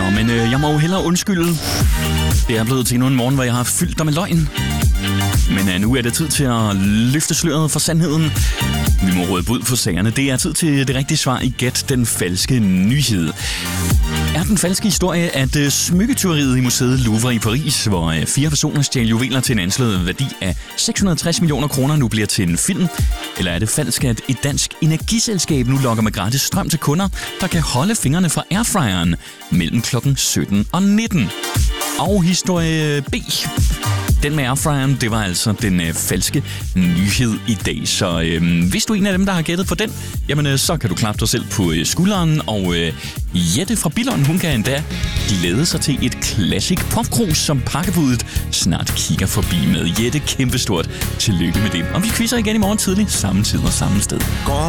Men jeg må jo hellere undskylde. Det er blevet til endnu en morgen, hvor jeg har fyldt dig med løgn. Men nu er det tid til at løfte sløret for sandheden. Vi må råde bud på sagerne. Det er tid til det rigtige svar i Gæt den falske nyhed. Er den falske historie, at smykketyveriet i museet Louvre i Paris, hvor 4 personer stjal juveler til en anslået værdi af 660 millioner kroner, nu bliver til en film? Eller er det falsk, at et dansk energiselskab nu lokker med gratis strøm til kunder, der kan holde fingrene fra airfryeren mellem klokken 17 og 19? Og historie B. Den med airfryeren, det var altså den falske nyhed i dag. Så hvis du er en af dem, der har gættet på den, jamen så kan du klappe dig selv på skulderen. Og Jette fra Billund, hun kan endda glæde sig til et classic popkrus, som pakkebudet snart kigger forbi med. Jette, kæmpestort tillykke med det. Og vi quizzer igen i morgen tidlig, samme tid og samme sted.